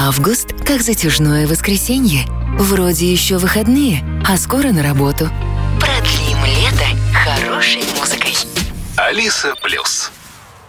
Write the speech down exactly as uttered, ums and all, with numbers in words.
Август как затяжное воскресенье. Вроде еще выходные, а скоро на работу. Продлим лето хорошей музыкой. Алиса Плюс.